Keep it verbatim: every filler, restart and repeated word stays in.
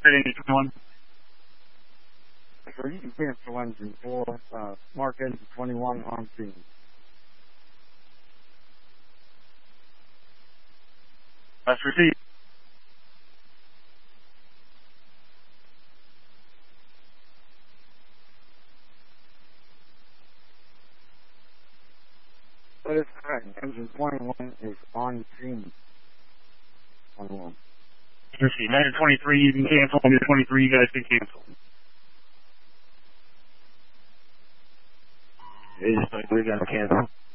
engine twenty-one. So you can cancel engine four, uh, mark engine twenty-one on scene. Let's receive. That is correct. Engine twenty-one is on scene. twenty-one. Receive. Engine twenty-three, you can cancel. Engine twenty-three, you guys can cancel. Engine twenty-three, got to cancel.